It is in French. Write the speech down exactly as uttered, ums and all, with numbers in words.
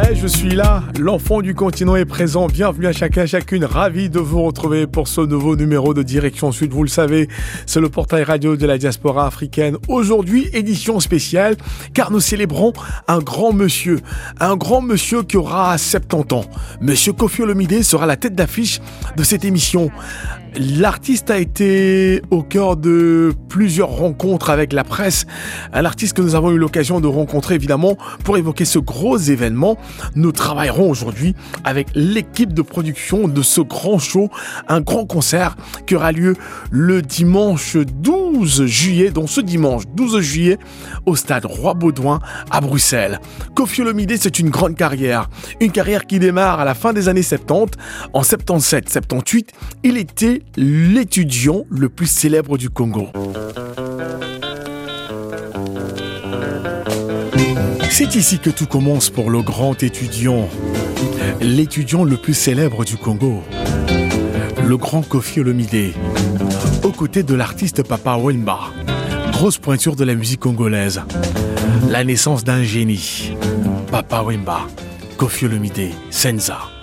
Ouais, je suis là, l'enfant du continent est présent, bienvenue à chacun, chacune, ravi de vous retrouver pour ce nouveau numéro de Direction Sud, vous le savez, c'est le portail radio de la diaspora africaine. Aujourd'hui, édition spéciale, car nous célébrons un grand monsieur, un grand monsieur qui aura soixante-dix ans. Monsieur Koffi Olomide sera la tête d'affiche de cette émission. L'artiste a été au cœur de plusieurs rencontres avec la presse. Un artiste que nous avons eu l'occasion de rencontrer évidemment pour évoquer ce gros événement. Nous travaillerons aujourd'hui avec l'équipe de production de ce grand show, un grand concert qui aura lieu le dimanche douze juillet, donc ce dimanche douze juillet au stade Roi-Baudouin à Bruxelles. Koffi Olomide, c'est une grande carrière, une carrière qui démarre à la fin des années soixante-dix. En soixante-dix-sept soixante-dix-huit, il était l'étudiant le plus célèbre du Congo. C'est ici que tout commence pour le grand étudiant, l'étudiant le plus célèbre du Congo, le grand Koffi Olomide, aux côtés de l'artiste Papa Wemba, grosse pointure de la musique congolaise, la naissance d'un génie, Papa Wemba, Koffi Olomide, Senza.